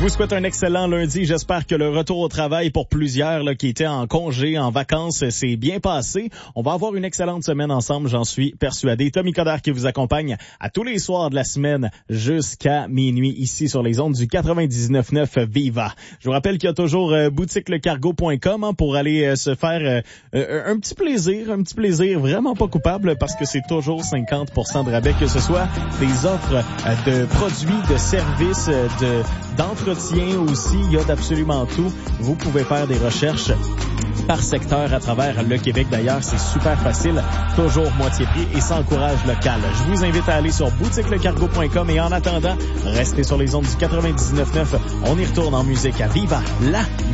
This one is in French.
vous souhaite un excellent lundi. J'espère que le retour au travail pour plusieurs là, qui étaient en congé, en vacances, s'est bien passé. On va avoir une excellente semaine ensemble, j'en suis persuadé. Tommy Coderre qui vous accompagne à tous les soirs de la semaine jusqu'à minuit ici sur les ondes du 99.9 Viva. Je vous rappelle qu'il y a toujours boutiquelecargo.com pour aller se faire un petit plaisir vraiment pas coupable parce que c'est toujours 50% de rabais, que ce soit des offres de produits, de services, d'entretien aussi, il y a d'absolument tout. Vous pouvez faire des recherches par secteur à travers le Québec. D'ailleurs, c'est super facile, toujours moitié prix et ça encourage local. Je vous invite à aller sur boutiquelecargo.com et en attendant, restez sur les ondes du 99.9. On y retourne en musique à Viva, la